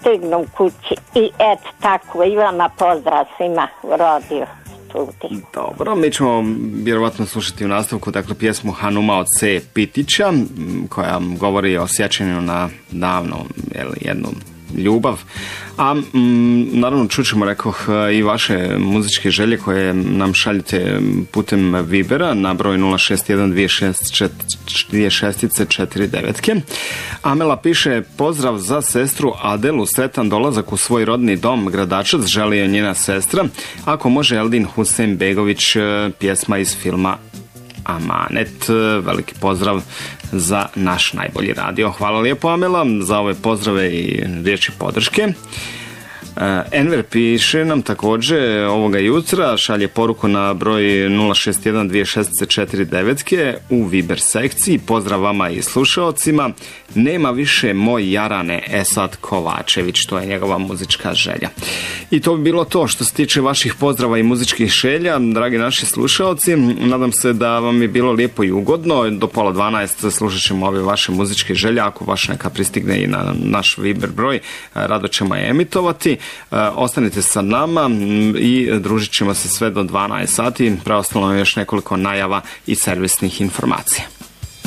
stignu kući i eto tako, i vama pozdrav svima u radio studiju. Dobro, mi ćemo vjerovatno slušati u nastavku dakle pjesmu Hanuma od C. Pitića koja govori o sjećanju na davno jednu ljubav, a naravno čućemo, rekoh, i vaše muzičke želje koje nam šaljete putem Vibera na broj 061264649. Amela piše: pozdrav za sestru Adelu, sretan dolazak u svoj rodni dom Gradačac, želi je njena sestra, ako može Eldin Husein-begović, pjesma iz filma Amanet. Veliki pozdrav za naš najbolji radio. Hvala lijepo, Amela, za ove pozdrave i riječi podrške. Enver piše nam također ovoga jutra, šalje poruku na broj 0612649 u Viber sekciji. Pozdrav vama i slušaocima. Nema više moj Jarane, Esad Kovačević, to je njegova muzička želja. I to bi bilo to što se tiče vaših pozdrava i muzičkih želja, dragi naši slušaoci. Nadam se da vam je bilo lijepo i ugodno. Do 11:30 slušat ćemo ove vaše muzičke želje. Ako vaš neka pristigne i na naš Viber broj, rado ćemo je emitovati. Ostanite sa nama i družit ćemo se sve do 12 sati. Preostalo je još nekoliko najava i servisnih informacija.